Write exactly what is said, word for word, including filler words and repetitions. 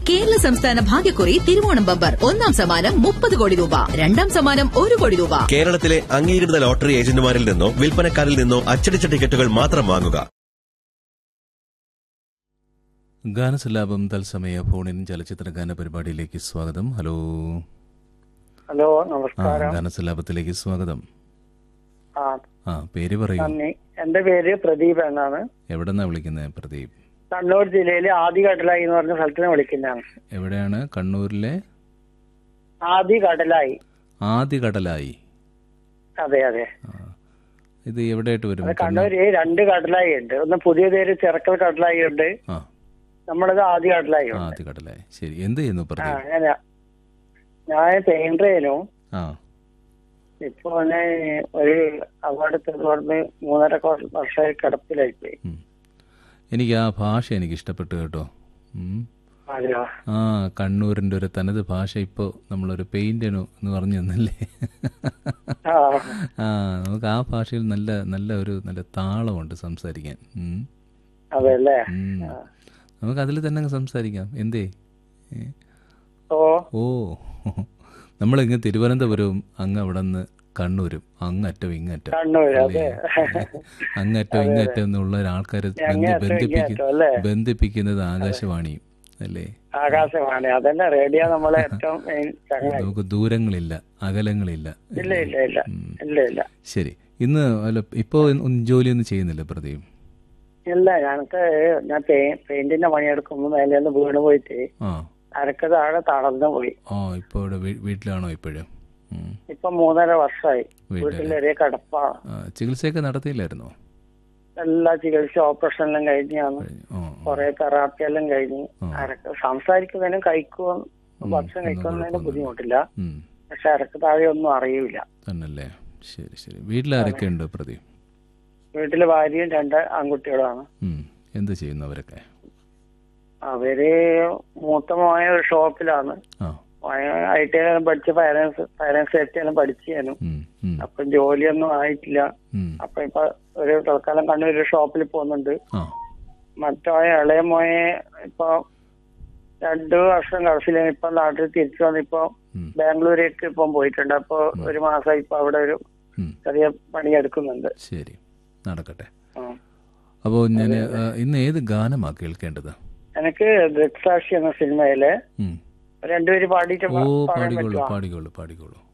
കേരള സംസ്ഥാന ഭാഗ്യക്കുറി തിരുവോണം ബമ്പർ ഒന്നാം സമ്മാനം മുപ്പത് കോടി രൂപ, രണ്ടാം സമ്മാനം ഒരു കോടി രൂപ. കേരളത്തിലെ അംഗീകൃത ലോട്ടറി ഏജന്റുമാരിൽ നിന്നോ വിൽപ്പനക്കാരിൽ നിന്നോ അച്ചടിച്ച ടിക്കറ്റുകൾ മാത്രം വാങ്ങുക. ഗാനസല്ലാപം തത്സമയ ഫോണിൻ ചലച്ചിത്ര ഗാന പരിപാടിയിലേക്ക് സ്വാഗതം. ഹലോ ഹലോ, നമസ്കാരം. ഗാനസല്ലാപത്തിലേക്ക് സ്വാഗതം. ആ ആ പേര് പറയൂ. എന്റെ പേര് പ്രദീപ് എന്നാണ്. എവിടെന്നാ വിളിക്കുന്നത് പ്രദീപ്? കണ്ണൂർ ജില്ലയിലെ ആദികടലായി എന്ന് പറഞ്ഞ സ്ഥലത്ത് വിളിക്കുന്നതാണ്. എവിടെയാണ്? കണ്ണൂരിലെ ആദികടലായി. ആദികടലായി. അതെ അതെ. ഇത് എവിടെയായിട്ട് വരും? കണ്ണൂര് രണ്ട് കടലായി ഉണ്ട്. ഒന്ന് പുതിയ പേര് ചിറക്കൽ കടലായി ഉണ്ട്, നമ്മളത് ആദികടലായി. ആദികടലായി. ശരി, എന്ത് ചെയ്യുന്നു പ്രദീപ്? അങ്ങനെ ഞാൻ പെയിന്ററേനു. ഇപ്പൊ ഒരു അവാർഡ് തുടർന്ന് മൂന്നര വർഷമായി കിടപ്പിലായി പോയി. എനിക്ക് ആ ഭാഷ എനിക്ക് ഇഷ്ടപ്പെട്ടു കേട്ടോ. ആ കണ്ണൂരിന്റെ ഒരു തനത് ഭാഷ ഇപ്പൊ നമ്മളൊരു പെയിന്റനു എന്ന് പറഞ്ഞു തന്നല്ലേ. ആ നമുക്ക് ആ ഭാഷയിൽ നല്ല നല്ല ഒരു നല്ല താളമുണ്ട് സംസാരിക്കാൻ. നമുക്ക് അതിൽ തന്നെ സംസാരിക്കാം. എന്തേ? ഓ നമ്മളിങ്ങ് തിരുവനന്തപുരവും അങ്ങ് അവിടെ നിന്ന് കണ്ണൂരും അങ്ങറ്റം ഇങ്ങറ്റം അങ്ങറ്റം ഇങ്ങറ്റം എന്നുള്ള ആൾക്കാരെ ബന്ധിപ്പിക്കുന്നത് ആകാശവാണിയും അല്ലേ? ആകാശവാണി അതന്നെ റേഡിയോ നമ്മളെ ഏറ്റവും നമുക്ക് ദൂരങ്ങളില്ല, അകലങ്ങളില്ല. ഇല്ല ഇല്ല ഇല്ല ഇല്ല ഇല്ല. ശരി, ഇന്ന് അല്ല ഇപ്പോ ജോലിയൊന്നും ചെയ്യുന്നില്ല പ്രദീപ്? ഇല്ല, ഞങ്ങൾക്ക് ഞാൻ പെയിന്റിന്റെ പണിയെടുക്കുമ്പോ മേലെ ഒന്ന് വീണ് പോയിട്ട് അരക്ക് താഴെ തളർന്നു പോയി. ആ ഇപ്പൊ വീട്ടിലാണോ ഇപ്പോഴും? ഇപ്പൊ മൂന്നര വർഷമായി വീട്ടിലൊരേ കിടപ്പാണ്. ചികിത്സയൊക്കെ നടത്തിയില്ലായിരുന്നോ? എല്ലാ ചികിത്സ ഓപ്പറേഷനെല്ലാം കഴിഞ്ഞാണ്, കൊറേ തെറാപ്പി എല്ലാം കഴിഞ്ഞ്. അരക്ക് സംസാരിക്കുന്നതിനും കഴിക്കുക ഭക്ഷണം കഴിക്കുന്നതിനും ബുദ്ധിമുട്ടില്ല, പക്ഷെ അരക്ക് താഴെ ഒന്നും അറിയില്ല. തന്നല്ലേ? ശരി ശരി. വീട്ടിലാരൊക്കെ ഉണ്ട് പ്രദീപ്? വീട്ടില് ഭാര്യയും രണ്ട് ആൺകുട്ടികളാണ്. എന്ത് ചെയ്യുന്നു അവരൊക്കെ? അവര് മൂത്ത മോയ ഒരു ഷോപ്പിലാണ്, ഐ ടി എല്ലാം പഠിച്ച് ഫൈനാൻസ് ഫൈനാൻസ് സേഫ്റ്റി എല്ലാം പഠിച്ചു. അപ്പൊ ജോലിയൊന്നും ആയിട്ടില്ല. അപ്പൊ ഇപ്പൊ ഒരു തൽക്കാലം കണ്ണൂർ ഒരു ഷോപ്പിൽ പോകുന്നുണ്ട്. മറ്റോ ഇളയ മോയെ ഇപ്പൊ രണ്ടു വർഷം ഗൾഫിലാണ്, ഇപ്പൊ നാട്ടിൽ തിരിച്ചു വന്നിപ്പോ ബാംഗ്ലൂരേക്ക് ഇപ്പം പോയിട്ടുണ്ട്. അപ്പൊ ഒരു മാസം ഇപ്പൊ അവിടെ ഒരു ചെറിയ പണിയെടുക്കുന്നുണ്ട്. ശരി, നടക്കട്ടെ. അപ്പോ ഞാൻ ഇന്ന് ഏത് ഗാനമാ കേൾക്കേണ്ടത്? എനിക്ക് ദൃക്സാക്ഷി എന്ന സിനിമയിലെ രണ്ടുപേര് പാടിയിട്ട് പാടിക്കോളൂ പാടിക്കോളൂ പാടിക്കോളൂ.